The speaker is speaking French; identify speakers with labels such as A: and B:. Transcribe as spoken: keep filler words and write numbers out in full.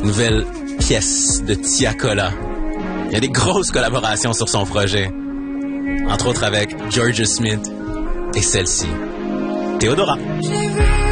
A: nouvelle pièce de Tiakola. Il y a des grosses collaborations sur son projet, entre autres avec Georgia Smith et celle-ci, Theodora.
B: J'ai vu